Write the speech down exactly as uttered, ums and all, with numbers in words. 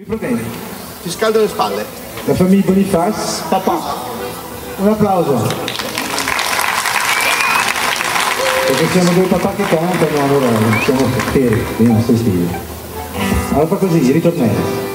problemi? Ti scaldo le spalle. La famiglia Bonifaz, papà. Un applauso. Perché siamo due papà che cantano, allora siamo fieri, vediamo sto stile. Allora fa così, ritornello.